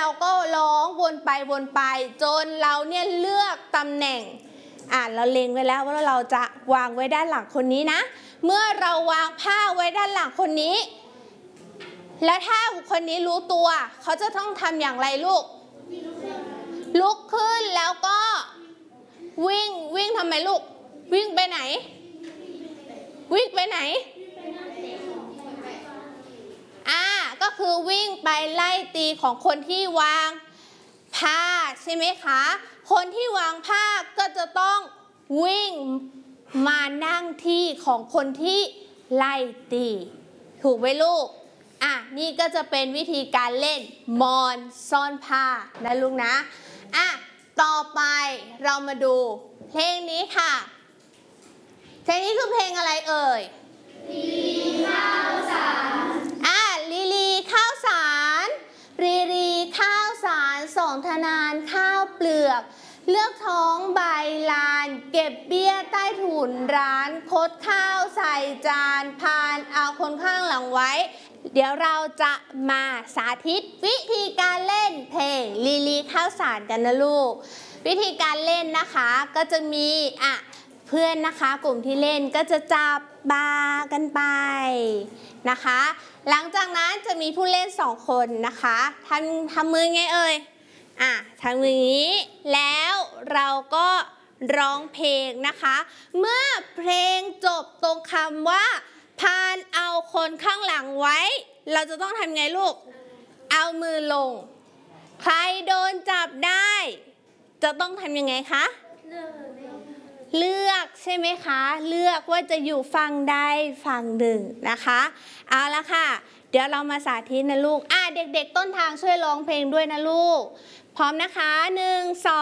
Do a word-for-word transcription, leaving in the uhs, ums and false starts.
เราก็ร้องวนไปวนไปจนเราเนี่ยเลือกตำแหน่งอ่ะเราเล็งไว้แล้วว่าเราจะวางไว้ด้านหลังคนนี้นะเมื่อเราวางผ้าไว้ด้านหลังคนนี้และถ้าคนนี้รู้ตัวเขาจะต้องทำอย่างไรลูกลุกขึ้นแล้วก็วิ่งวิ่งทำไมลูกวิ่งไปไหนวิ่งไปไหนอ่าก็คือวิ่งไปไล่ตีของคนที่วางผ้าใช่ไหมคะคนที่วางผ้าก็จะต้องวิ่งมานั่งที่ของคนที่ไล่ตีถูกไหมลูกอ่ะนี่ก็จะเป็นวิธีการเล่นมอนซ่อนผ้านะลูกนะอ่ะต่อไปเรามาดูเพลงนี้ค่ะเพลงนี้คือเพลงอะไรเอ่ยลีลีข้าวสารอ่ะลีลีข้าวสารรีรีข้าวสารสองธนานข้าวเปลือกเลือกท้องใบลานเก็บเบี้ยใต้ถุนร้านคดข้าวใส่จานพานเอาคนข้างหลังไว้เดี๋ยวเราจะมาสาธิตวิธีการเล่นเพลงลีลีข้าวสารกันนะลูกวิธีการเล่นนะคะก็จะมีอ่ะเพื่อนนะคะกลุ่มที่เล่นก็จะจับบากันไปนะคะหลังจากนั้นจะมีผู้เล่นสองคนนะคะทำทำมือไงเอ่ยอ่ะทำมือนี้แล้วเราก็ร้องเพลงนะคะเมื่อเพลงจบตรงคำว่าพานเอาคนข้างหลังไว้เราจะต้องทำไงลูกเอามือลงใครโดนจับได้จะต้องทำยังไงคะเลือกใช่ไหมคะเลือกว่าจะอยู่ฝั่งใดฝั่งหนึ่งนะคะเอาละค่ะเดี๋ยวเรามาสาธิตนะลูกอ่ะเด็กๆต้นทางช่วยร้องเพลงด้วยนะลูกพร้อมนะคะหนึ่งสอ